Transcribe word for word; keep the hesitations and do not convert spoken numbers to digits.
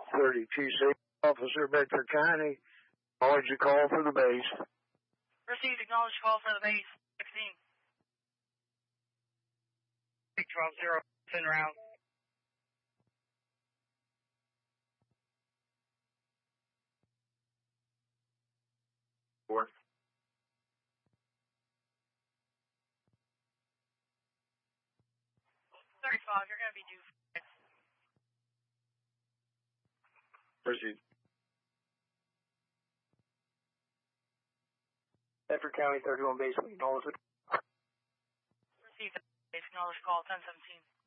thirty-two six, Officer Bedford County. Acknowledge the call for the base. Received, acknowledge call for the base, sixteen. twelve zero, send route. Four. thirty-five, you're going to be due. Proceed. Bedford County, thirty-one base, acknowledge it. Received, acknowledge call, ten seventeen.